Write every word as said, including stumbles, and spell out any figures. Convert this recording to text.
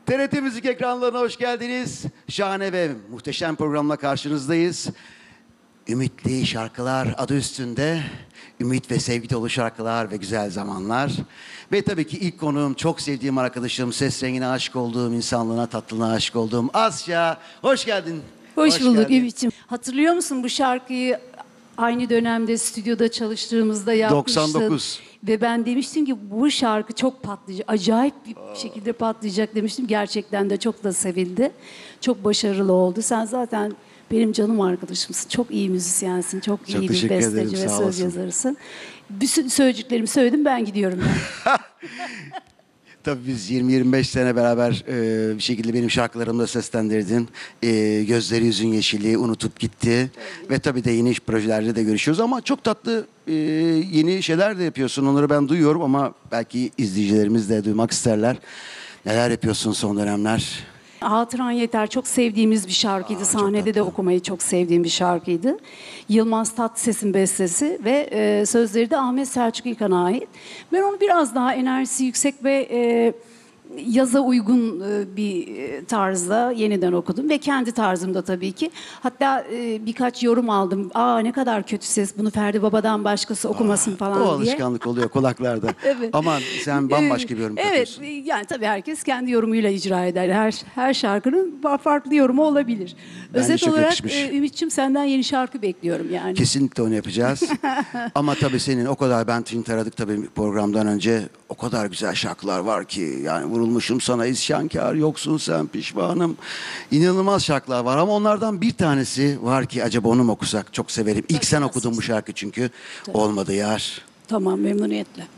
T R T Müzik ekranlarına hoş geldiniz. Şahane ve muhteşem programla karşınızdayız. Ümitli şarkılar adı üstünde. Ümit ve sevgi dolu şarkılar ve güzel zamanlar. Ve tabii ki ilk konuğum, çok sevdiğim arkadaşım, ses rengine aşık olduğum, insanlığına, tatlılığına aşık olduğum Asya. Hoş geldin. Hoş, Hoş bulduk geldin. Ümit'ciğim. Hatırlıyor musun bu şarkıyı aynı dönemde stüdyoda çalıştığımızda yapmıştın. doksan dokuz. Ve ben demiştim ki bu şarkı çok patlayacak, acayip bir şekilde patlayacak demiştim. Gerçekten de çok da sevildi. Çok başarılı oldu. Sen zaten benim canım arkadaşımsın. Çok iyi müzisyensin. Çok, Çok iyi bir teşekkür ederim, besteci ve sağ söz olasın. yazarısın. Bütün söyleyeceklerimi söyledim, ben gidiyorum. Ben. Tabii biz yirmi yirmi beş sene beraber e, bir şekilde benim şarkılarımı da seslendirdin. E, Gözleri Yüzün Yeşili unutup gitti. Ve tabii de yeni iş projelerde de görüşüyoruz ama çok tatlı e, yeni şeyler de yapıyorsun. Onları ben duyuyorum ama belki izleyicilerimiz de duymak isterler. Neler yapıyorsun son dönemler? Hatıran Yeter çok sevdiğimiz bir şarkıydı. Aa, çok Sahnede de tatlı. okumayı çok sevdiğim bir şarkıydı. Yılmaz Tatlıses'in bestesi ve e, sözleri de Ahmet Selçuk İlkan'a ait. Ben onu biraz daha enerjisi yüksek ve e, yaza uygun e, bir e, tarzda yeniden okudum ve kendi tarzımda tabii ki. Hatta e, birkaç yorum aldım. Aa ne kadar kötü ses, bunu Ferdi Baba'dan başkası okumasın falan O diye. alışkanlık oluyor kulaklarda. Evet. Ama sen bambaşka bir yorum Evet, katıyorsun. yani tabii herkes kendi yorumuyla icra eder. Her her şarkının farklı yorumu olabilir. Bence Özet çok olarak yakışmış. e, Ümit'ciğim senden yeni şarkı bekliyorum yani. Kesinlikle onu yapacağız. Ama tabii senin o kadar, ben Twin taradık tabii programdan önce, o kadar güzel şarkılar var ki yani vurulmuşum sana isyankar, yoksun sen pişmanım. İnanılmaz şarkılar var ama onlardan bir tanesi var ki acaba onu mu okusak, çok severim. İlk sen okudun bu şarkı çünkü. Olmadı yar. Tamam, memnuniyetle.